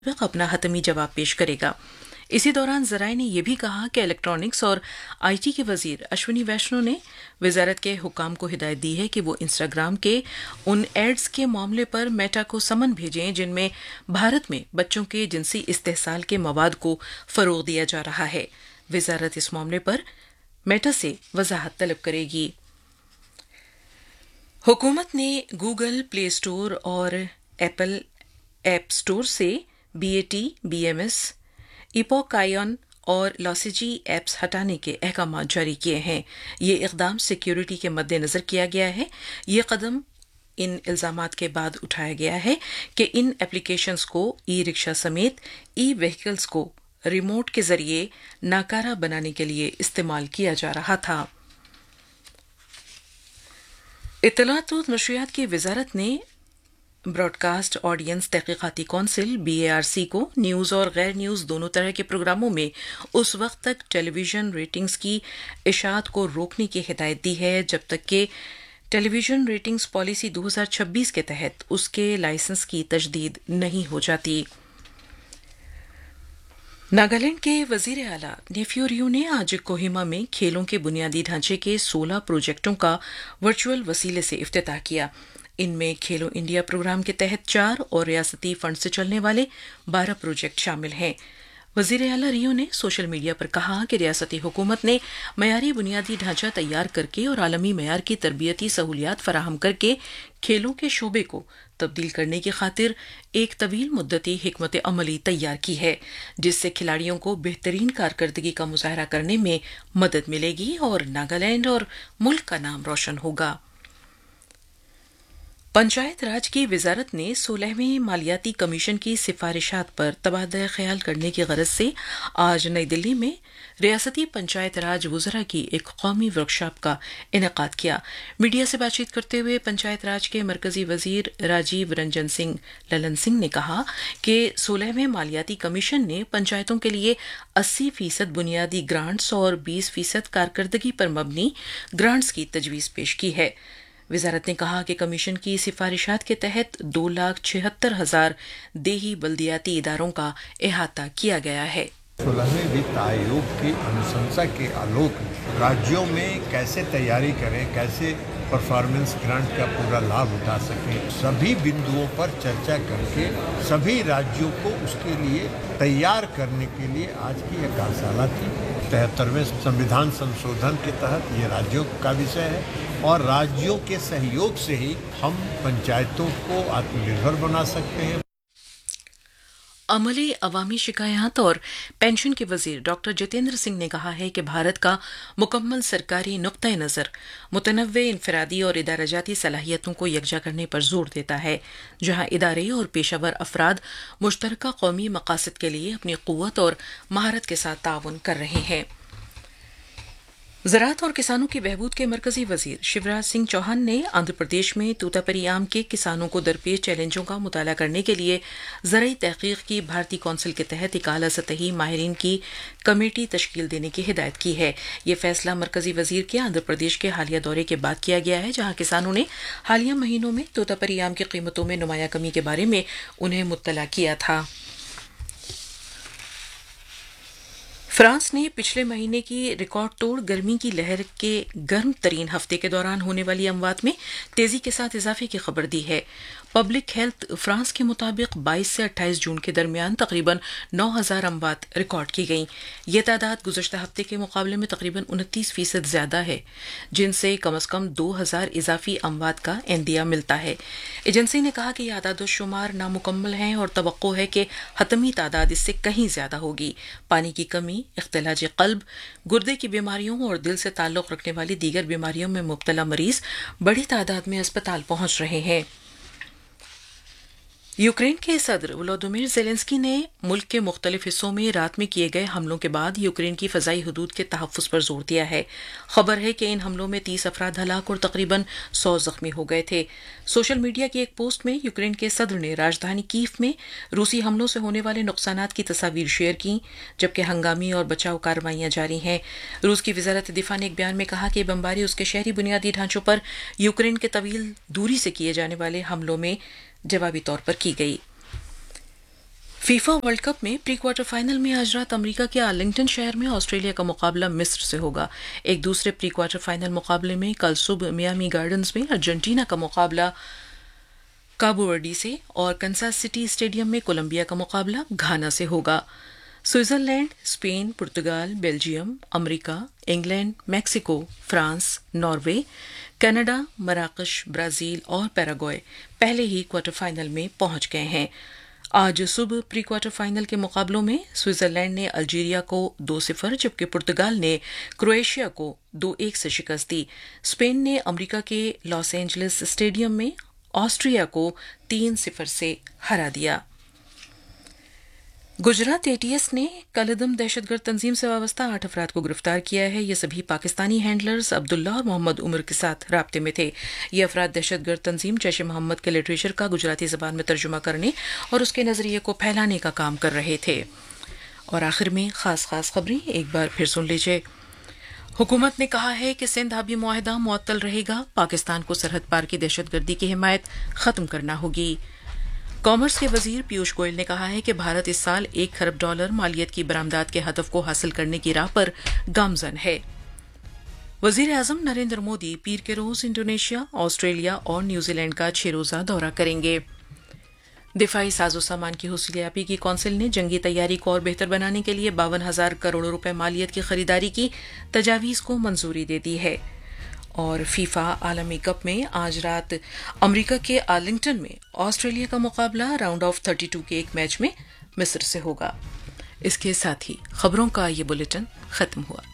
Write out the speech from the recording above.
अपना हतमी जवाब पेश करेगा। इसी दौरान ज़राए ने यह भी कहा कि इलेक्ट्रॉनिक्स और आईटी के वजीर अश्विनी वैष्णव ने वजारत के हुक्काम को हिदायत दी है कि वो इंस्टाग्राम के उन एड्स के मामले पर मेटा को समन भेजें जिनमें भारत में बच्चों के जिनसी इस्तेहसाल के मवाद को फरोग दिया जा रहा है। वजारत इस मामले पर मेटा से वजाहत तलब करेगी। हुकूमत ने गूगल प्ले स्टोर और एप्पल ऐप स्टोर से बीएटी, बीएमएस, इपॉक आयन और लॉसिजी ऐप्स हटाने के अहकाम जारी किए हैं। ये इकदाम सिक्योरिटी के मद्देनजर किया गया है। ये कदम इन इल्जामात के बाद उठाया गया है कि इन एप्लीकेशंस को ई रिक्शा समेत ई व्हीकल्स को रिमोट के जरिए नाकारा बनाने के लिए इस्तेमाल किया जा रहा था। इत्तलात और नशरियात की वजारत ने ब्रॉडकास्ट ऑडियंस तहकीकाती कौंसिल BARC को न्यूज़ और गैर न्यूज़ दोनों तरह के प्रोग्रामों में उस वक्त तक टेलीविजन रेटिंग्स की इशाअत को रोकने की हिदायत दी है जब तक कि टेलीविजन रेटिंग्स पॉलिसी 2026 के तहत उसके लाइसेंस की तजदीद नहीं हो जाती। नागालैंड के वजीर आला नेफ्यू रियो ने आज कोहिमा में खेलों के बुनियादी ढांचे के 16 प्रोजेक्टों का वर्चुअल वसीले से इफ्तिताह किया। इनमें खेलो इंडिया प्रोग्राम के तहत 4 और रियासती फंड से चलने वाले 12 प्रोजेक्ट शामिल हैं। वजीर आला रियो ने सोशल मीडिया पर कहा कि रियासती हुकूमत ने मयारी बुनियादी ढांचा तैयार करके और आलमी मयार की तरबियती सहूलियात फराहम करके खेलों के शोबे को तब्दील करने की खातिर एक तवील मुद्दती हिकमत अमली तैयार की है, जिससे खिलाड़ियों को बेहतरीन कारकर्दगी का मुजाहरा करने में मदद मिलेगी और नागालैंड और मुल्क का नाम रोशन होगा। पंचायत राज की वजारत ने 16वें मालियाती कमीशन की सिफारिशात पर तबादला ख्याल करने की गरज से आज नई दिल्ली में रियासती पंचायत राज वुज़रा की एक कौमी वर्कशॉप का इनेकाद किया। मीडिया से बातचीत करते हुए पंचायत राज के मरकजी वजीर राजीव रंजन सिंह ललन सिंह ने कहा कि 16वें मालियाती कमीशन ने पंचायतों के लिए 80% बुनियादी ग्रांट्स और 20% कारकर्दगी पर मबनी ग्रांट्स की तजवीज़ पेश की है। वजारत ने कहा कि कमीशन की सिफारिशात के तहत 2,76,000 देही बल्दियाती इदारों का अहाता किया गया है। 16वें वित्त आयोग की अनुशंसा के आलोक में राज्यों में कैसे तैयारी करें, कैसे परफॉर्मेंस ग्रांट का पूरा लाभ उठा सकें, सभी बिंदुओं पर चर्चा करके सभी राज्यों को उसके लिए तैयार करने के लिए आज की यह कार्यशाला थी। 73वें संविधान संशोधन के तहत ये राज्यों का विषय है और राज्यों के सहयोग से ही हम पंचायतों को आत्मनिर्भर बना सकते हैं। अमले अवामी शिकायत और पेंशन के वजीर डॉक्टर जितेंद्र सिंह ने कहा है कि भारत का मुकम्मल सरकारी नुक्ता नज़र मुतनव्वे इनफरादी और इदाराजाती सलाहियतों को यकजा करने पर जोर देता है, जहां इदारे और पेशावर अफराद मुश्तरका कौमी मकासद के लिए अपनी क़ुव्वत और महारत के साथ ताउन कर रहे हैं। ज़राअत और किसानों की बहबूद के मरकजी वजीर शिवराज सिंह चौहान ने आंध्र प्रदेश में तूतापरी आम के किसानों को दरपेश चैलेंजों का मुताला करने के लिए ज़राई तहकीक की भारतीय कौंसिल के तहत एक आला सतही माहिरीन की कमेटी तश्कील देने की हिदायत की है। यह फैसला मरकजी वजीर के आंध्र प्रदेश के हालिया दौरे के बाद किया गया है, जहां किसानों ने हालिया महीनों में तूतापरी आम की कीमतों में नुमाया कमी के बारे में उन्हें मुत्तला किया था। फ्रांस ने पिछले महीने की रिकॉर्ड तोड़ गर्मी की लहर के गर्म तरीन हफ्ते के दौरान होने वाली अमवात में तेजी के साथ इजाफे की खबर दी है। पब्लिक हेल्थ फ्रांस के मुताबिक 22 से 28 जून के दरमियान तकरीबन 9,000 अमवात रिकॉर्ड की गईं। यह तादाद गुज़श्ता हफ्ते के मुकाबले में तकरीबन 29% ज़्यादा है, जिनसे कम अज़ कम 2,000 इजाफी अमवात का एंदिया मिलता है। एजेंसी ने कहा कि यह आदाद-ओ-शुमार नामुकम्मल हैं और तवक्को है कि हतमी तादाद इससे कहीं ज़्यादा होगी। पानी की कमी, इख्तिलाज क़ल्ब, गुर्दे की बीमारियों और दिल से ताल्लुक़ रखने वाली दीगर बीमारियों में मुब्तला मरीज बड़ी तादाद में अस्पताल पहुंच रहे हैं। यूक्रेन के सदर वोलोदिमीर ज़ेलेंस्की ने मुल्क के मुख्तलिफ हिस्सों में रात में किए गए हमलों के बाद यूक्रेन की फ़ज़ाई हदूद के तहफ़्फ़ुज़ पर जोर दिया है। खबर है कि इन हमलों में 30 अफराद हलाक और तकरीबन 100 ज़ख्मी हो गए थे। सोशल मीडिया की एक पोस्ट में यूक्रेन के सदर ने राजधानी कीव में रूसी हमलों से होने वाले नुकसानात की तस्वीर शेयर की, जबकि हंगामी और बचाव कार्रवाइयां जारी हैं। रूस की वज़ारत दिफ़ा ने एक बयान में कहा कि बमबारी उसके शहरी बुनियादी ढांचों पर यूक्रेन के तवील दूरी से किए जाने वाले हमलों में जवाबी तौर पर की गई। फीफा वर्ल्ड कप में प्री क्वार्टर फाइनल में आज रात अमेरिका के आर्लिंगटन शहर में ऑस्ट्रेलिया का मुकाबला मिस्र से होगा। एक दूसरे प्री क्वार्टर फाइनल मुकाबले में कल सुबह मियामी गार्डन्स में अर्जेंटीना का मुकाबला काबो वर्डी से और कंसास सिटी स्टेडियम में कोलंबिया का मुकाबला घाना से होगा। स्विट्जरलैंड, स्पेन, पुर्तगाल, Belgium, America, England, Mexico, France, Norway, Canada, मराकश, Brazil और पैराग्वे पहले ही क्वार्टर फाइनल में पहुंच गए हैं। आज सुबह प्री क्वार्टर फाइनल के मुकाबलों में स्विट्जरलैंड ने अल्जीरिया को 2-0 जबकि पुर्तगाल ने क्रोएशिया को 2-1 से शिकस्त दी। स्पेन ने अमेरिका के लॉस एंजलिस स्टेडियम में ऑस्ट्रिया को 3-0 से हरा दिया। गुजरात एटीएस ने कलदम दहशतगर्द तंजीम से वाबस्ता 8 अफराद को गिरफ्तार किया है। ये सभी पाकिस्तानी हैंडलर्स अब्दुल्ला और मोहम्मद उमर के साथ राब्ते में थे। ये अफराद दहशतगर्द तंजीम जैश मोहम्मद के लिटरेचर का गुजराती जबान में तर्जुमा करने और उसके नजरिए को फैलाने का काम कर रहे थे। और आखिर में खास खबरें एक बार फिर सुन लीजिए। हुकूमत ने कहा है कि सिंध आबी मुआहदा मुअत्तल रहेगा। पाकिस्तान को सरहद पार की दहशतगर्दी की हिमायत खत्म करना होगी। कॉमर्स के वजीर पीयूष गोयल ने कहा है कि भारत इस साल $1 खरब मालियत की बरामदात के हदफ को हासिल करने की राह पर गामजन है। वजीर आजम नरेंद्र मोदी पीर के रोज इंडोनेशिया, ऑस्ट्रेलिया और न्यूजीलैंड का 6 रोजा दौरा करेंगे। दिफाई साजो सामान की हुसूलियाबी की कौंसिल ने जंगी तैयारी को और बेहतर बनाने के लिए 52,000 करोड़ रुपए मालियत की खरीदारी की तजावीज को मंजूरी दे दी है। और फीफा आलमी कप में आज रात अमेरिका के आर्लिंगटन में ऑस्ट्रेलिया का मुकाबला राउंड ऑफ 32 के एक मैच में मिस्र से होगा। इसके साथ ही खबरों का ये बुलेटिन खत्म हुआ।